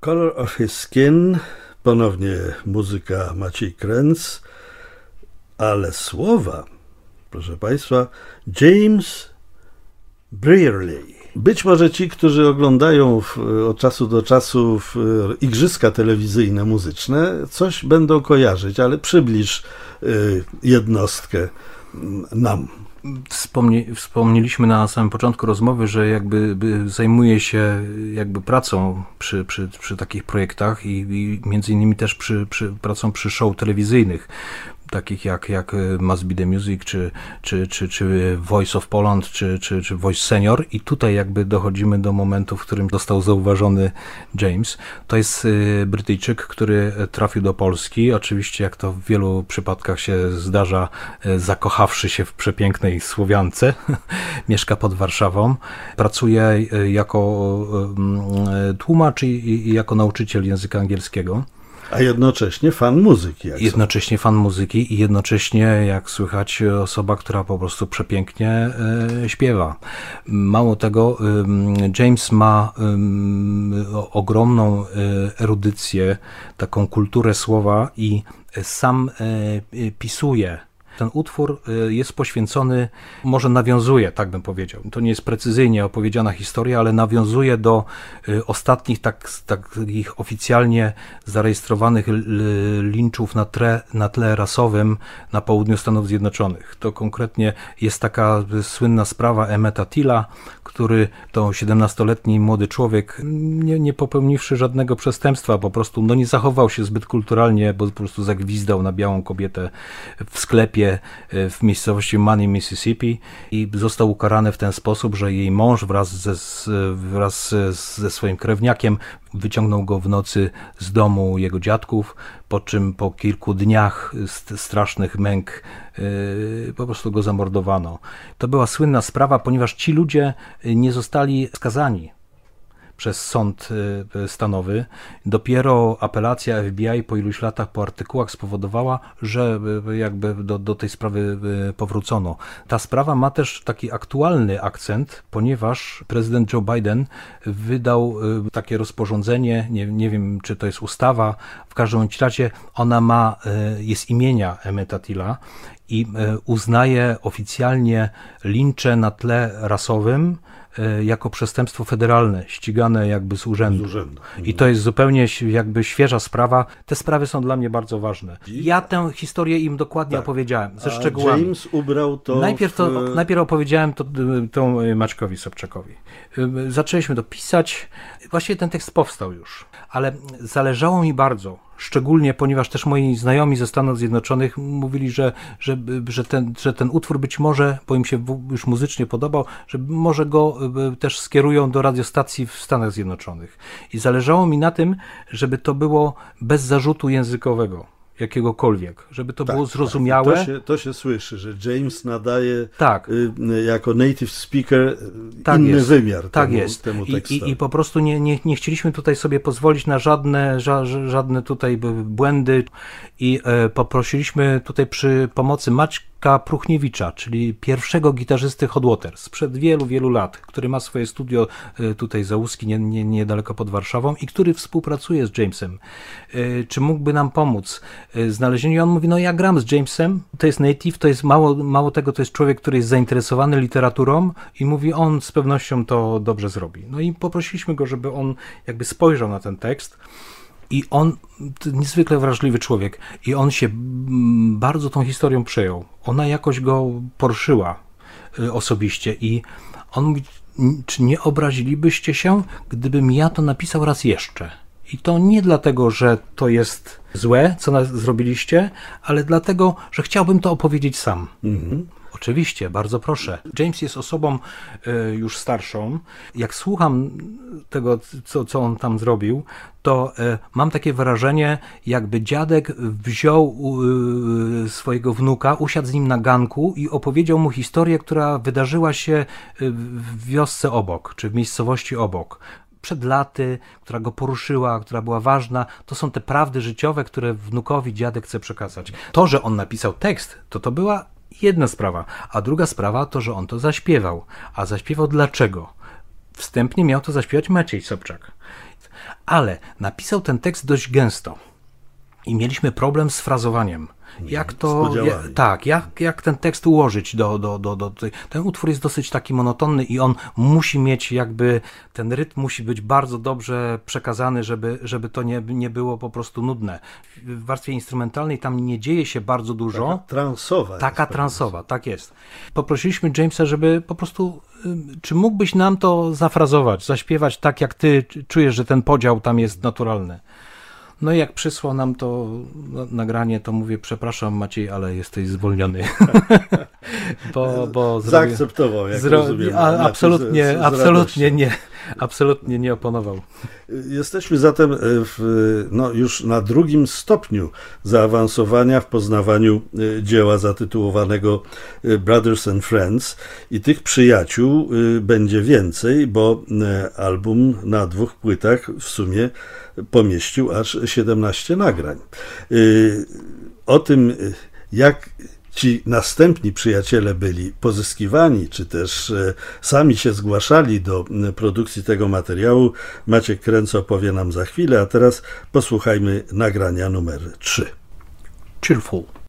Color of his skin, ponownie muzyka Maciej Kręc, ale słowa, proszę Państwa, James Brierley. Być może ci, którzy oglądają od czasu do czasu igrzyska telewizyjne muzyczne, coś będą kojarzyć, ale przybliż jednostkę nam. Wspomnieliśmy na samym początku rozmowy, że jakby zajmuje się pracą przy takich projektach i między innymi też pracą przy show telewizyjnych, takich jak Must Be The Music, czy Voice of Poland, czy Voice Senior. I tutaj jakby dochodzimy do momentu, w którym został zauważony James. To jest Brytyjczyk, który trafił do Polski. Oczywiście, jak to w wielu przypadkach się zdarza, zakochawszy się w przepięknej Słowiance. Mieszka pod Warszawą. Pracuje jako tłumacz i jako nauczyciel języka angielskiego. A jednocześnie fan muzyki. Jednocześnie fan muzyki i jednocześnie, jak słychać, osoba, która po prostu przepięknie śpiewa. Mało tego, James ma ogromną erudycję, taką kulturę słowa i sam pisuje. Ten utwór jest poświęcony, może nawiązuje, tak bym powiedział. To nie jest precyzyjnie opowiedziana historia, ale nawiązuje do ostatnich takich oficjalnie zarejestrowanych linczów na tle rasowym na południu Stanów Zjednoczonych. To konkretnie jest taka słynna sprawa Emmeta Tilla, który to 17-letni młody człowiek, nie popełniwszy żadnego przestępstwa, po prostu nie zachował się zbyt kulturalnie, bo po prostu zagwizdał na białą kobietę w sklepie w miejscowości Money, Mississippi i został ukarany w ten sposób, że jej mąż wraz ze swoim krewniakiem wyciągnął go w nocy z domu jego dziadków, po czym po kilku dniach strasznych męk po prostu go zamordowano. To była słynna sprawa, ponieważ ci ludzie nie zostali skazani przez sąd stanowy. Dopiero apelacja FBI po iluś latach, po artykułach spowodowała, że jakby do tej sprawy powrócono. Ta sprawa ma też taki aktualny akcent, ponieważ prezydent Joe Biden wydał takie rozporządzenie, nie wiem, czy to jest ustawa, w każdym razie ona jest imienia Emmeta Tilla i uznaje oficjalnie lincze na tle rasowym jako przestępstwo federalne, ścigane jakby z urzędu. I to jest zupełnie jakby świeża sprawa. Te sprawy są dla mnie bardzo ważne. Ja tę historię im dokładnie opowiedziałem, ze szczegółami. James ubrał to... Najpierw opowiedziałem to Maćkowi Sobczakowi. Zaczęliśmy to pisać. Właściwie ten tekst powstał już, ale zależało mi bardzo, szczególnie ponieważ też moi znajomi ze Stanów Zjednoczonych mówili, że ten utwór być może, bo im się już muzycznie podobał, że może go też skierują do radiostacji w Stanach Zjednoczonych. I zależało mi na tym, żeby to było bez zarzutu językowego, jakiegokolwiek, żeby to było zrozumiałe. To się słyszy, że James nadaje jako native speaker inny wymiar temu tekstowi. I po prostu nie chcieliśmy tutaj sobie pozwolić na żadne tutaj błędy i poprosiliśmy tutaj przy pomocy Maćka Pruchniewicza, czyli pierwszego gitarzysty Hot Water sprzed wielu, wielu lat, który ma swoje studio tutaj za Łuski, niedaleko pod Warszawą i który współpracuje z Jamesem. Czy mógłby nam pomóc w znalezieniu? I on mówi, ja gram z Jamesem, to jest native, to jest mało tego, to jest człowiek, który jest zainteresowany literaturą i mówi, on z pewnością to dobrze zrobi. No i poprosiliśmy go, żeby on jakby spojrzał na ten tekst. I on, niezwykle wrażliwy człowiek, i on się bardzo tą historią przejął. Ona jakoś go poruszyła osobiście i on mówi, czy nie obrazilibyście się, gdybym ja to napisał raz jeszcze? I to nie dlatego, że to jest złe, co zrobiliście, ale dlatego, że chciałbym to opowiedzieć sam. Mhm. Oczywiście, bardzo proszę. James jest osobą już starszą. Jak słucham tego, co on tam zrobił, to mam takie wrażenie, jakby dziadek wziął swojego wnuka, usiadł z nim na ganku i opowiedział mu historię, która wydarzyła się w wiosce obok, czy w miejscowości obok. Przed laty, która go poruszyła, która była ważna. To są te prawdy życiowe, które wnukowi dziadek chce przekazać. To, że on napisał tekst, to była jedna sprawa, a druga sprawa to, że on to zaśpiewał. A zaśpiewał dlaczego? Wstępnie miał to zaśpiewać Maciej Sobczak. Ale napisał ten tekst dość gęsto i mieliśmy problem z frazowaniem. Jak ten tekst ułożyć ten utwór jest dosyć taki monotonny i on musi mieć jakby, ten rytm musi być bardzo dobrze przekazany, żeby to nie było po prostu nudne. W warstwie instrumentalnej tam nie dzieje się bardzo dużo. Taka transowa, tak jest. Poprosiliśmy Jamesa, żeby po prostu, czy mógłbyś nam to zafrazować, zaśpiewać tak, jak ty czujesz, że ten podział tam jest naturalny. No i jak przysłał nam to nagranie, to mówię, przepraszam Maciej, ale jesteś zwolniony. bo zaakceptował, jak rozumiem. Absolutnie nie oponował. Jesteśmy zatem już na drugim stopniu zaawansowania w poznawaniu dzieła zatytułowanego Brothers and Friends i tych przyjaciół będzie więcej, bo album na 2 płytach w sumie pomieścił aż 17 nagrań. O tym, jak ci następni przyjaciele byli pozyskiwani, czy też sami się zgłaszali do produkcji tego materiału, Maciek Kręc opowie nam za chwilę, a teraz posłuchajmy nagrania numer 3. Cheerful.